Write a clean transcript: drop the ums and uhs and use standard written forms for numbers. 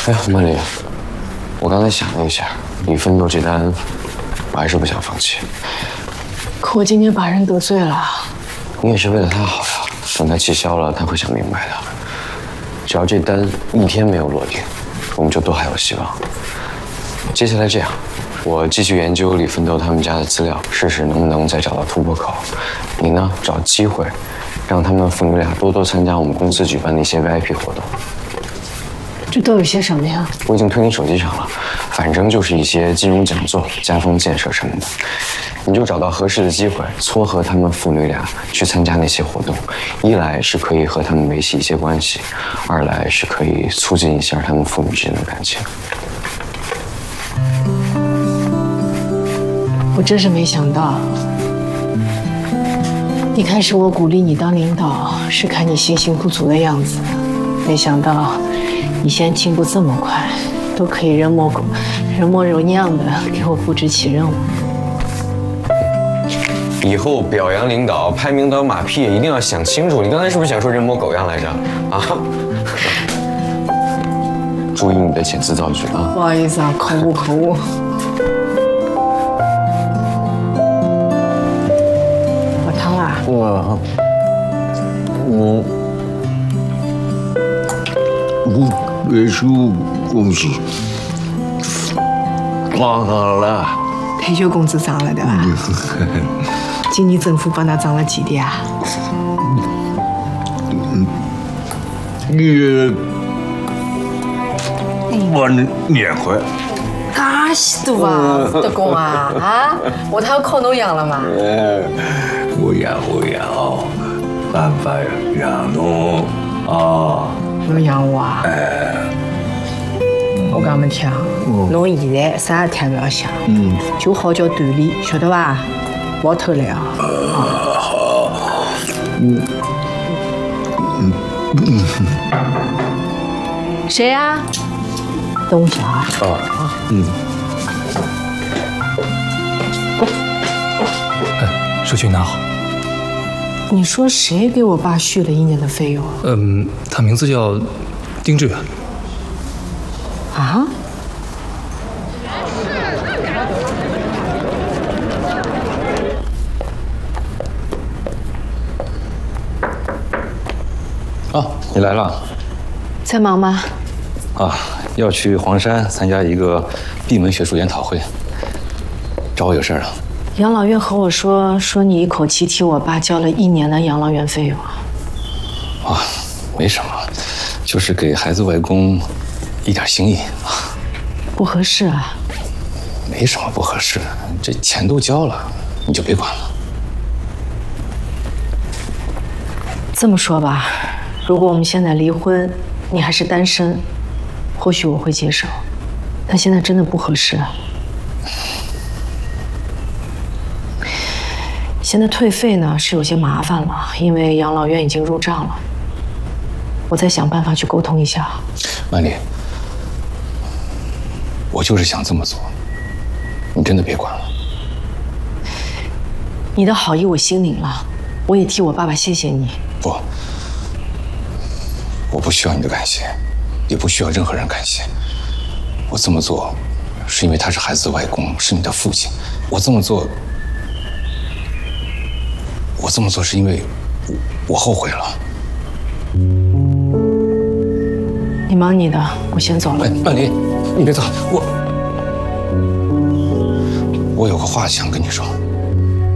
哎呀，曼丽，我刚才想了一下，李奋斗这单，我还是不想放弃。 可我今天把人得罪了。 你也是为了他好呀，等他气消了，他会想明白的。只要这单一天没有落定，我们就都还有希望。接下来这样，我继续研究李奋斗他们家的资料，试试能不能再找到突破口。你呢，找机会，让他们父女俩多多参加我们公司举办的一些 VIP 活动。 这都有些什么呀？ 我已经推你手机上了，反正就是一些金融讲座、家风建设什么的。你就找到合适的机会，撮合他们父女俩去参加那些活动。一来是可以和他们维系一些关系，二来是可以促进一下他们父女之间的感情。 我真是没想到，一开始我鼓励你当领导，是看你信心不足的样子，没想到你现在进步这么快，都可以人模狗样的给我布置起任务。 以后表扬领导、拍明导马屁，一定要想清楚。你刚才是不是想说人模狗样来着？啊！注意你的遣词造句啊！ 不好意思啊，口误。喝汤啦？ 我别墅公司涨了。 退休工资涨了对吧？今年政府帮他涨了几点啊？ 你我年会。 介许多啊，德公啊啊！我还要靠侬养了嘛？ 我养哦，办法养侬啊。 侬养我啊？我讲侬听，侬现在啥事体也不要想，就好叫锻炼，晓得吧？不要偷懒啊！ 好。 谁呀？等我一下啊。 收据拿好。 你说谁给我爸续了1年的费用啊？ 他名字叫丁志远。 啊？ 哦，你来了。 在忙吗？ 啊，要去黄山参加一个闭门学术研讨会，找我有事啊？ 养老院和我说你一口气替我爸交了1年的养老院费用啊。 啊，没什么，就是给孩子外公一点心意啊。 不合适啊。 没什么不合适，这钱都交了，你就别管了。 这么说吧，如果我们现在离婚，你还是单身，或许我会接受，但现在真的不合适啊。现在退费呢是有些麻烦了，因为养老院已经入账了，我再想办法去沟通一下。 曼丽，我就是想这么做，你真的别管了。 你的好意我心领了，我也替我爸爸谢谢你。 不，我不需要你的感谢，也不需要任何人感谢。我这么做，是因为他是孩子的外公，是你的父亲。我这么做是因为我后悔了。 你忙你的，我先走了。 哎，曼丽，你别走，我有个话想跟你说。